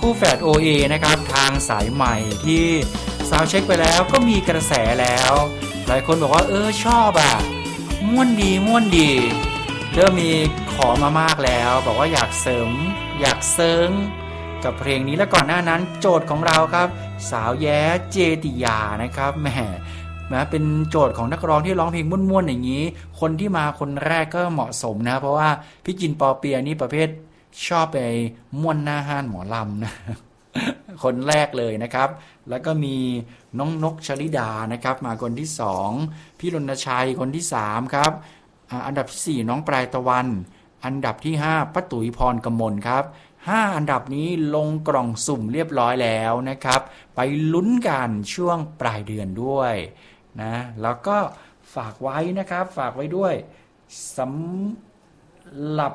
คู่แฝด OA นะครับทางสายใหม่ที่ซาวด์เช็คไปแล้วก็มีกระแสแล้วหลายคนบอกว่าชอบม่วนดีเริ่มมีขอมามากแล้วบอกว่าอยากเสริมอยากเซิงกับเพลงนี้และก่อนหน้านั้นโจทย์ของเราครับสาวแย้เจติยานะครับแหมเป็นโจทย์ของนักร้องที่ร้องเพลงม่วนๆอย่างนี้คนที่มาคนแรกก็เหมาะสมนะเพราะว่าพี่จินปอเปียนี่ประเภทชอบไปม่วนหน้าห้านหมอลำนะคนแรกเลยนะครับแล้วก็มีน้องนกชลิดานะครับมาคนที่2พี่รณชัยคนที่3ครับอันดับที่4น้องปลายตะวันอันดับที่5ป้าตุ๋ยพรกมลครับ5อันดับนี้ลงกล่องสุ่มเรียบร้อยแล้วนะครับไปลุ้นกันช่วงปลายเดือนด้วยนะแล้วก็ฝากไว้นะครับฝากไว้ด้วยสำหรับ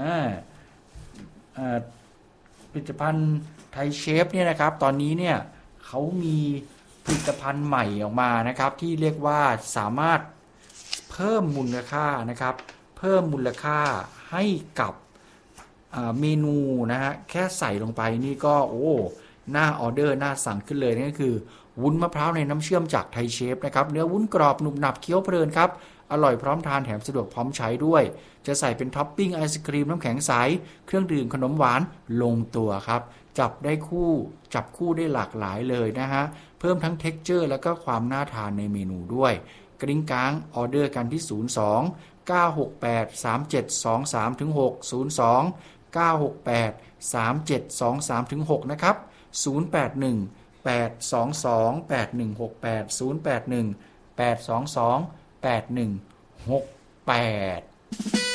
ผลิตภัณฑ์ไทยเชฟเนี่ยนะครับตอนนี้เนี่ยเขามีผลิตภัณฑ์ใหม่ออกมานะครับที่เรียกว่าสามารถเพิ่มมูลค่านะครับเพิ่มมูลค่าให้กับเมนูนะฮะแค่ใส่ลงไปนี่ก็หน้าออเดอร์หน้าสั่งขึ้นเลยนั่นก็คือวุ้นมะพร้าวในน้ำเชื่อมจากไทยเชฟนะครับเนื้อวุ้นกรอบหนุบหนับเคี้ยวเพลินครับอร่อยพร้อมทานแถมสะดวกพร้อมใช้ด้วยจะใส่เป็นท็อปปิ้งไอศกรีมน้ำแข็งใสเครื่องดื่มขนมหวานลงตัวครับจับคู่ได้หลากหลายเลยนะฮะเพิ่มทั้งเท็กเจอร์แล้วก็ความน่าทานในเมนูด้วยกริ้งก้างออเดอร์กันที่02 968 3723ถึง6 02 968 3723ถึง6นะครับ081 822 8168 081 822 8168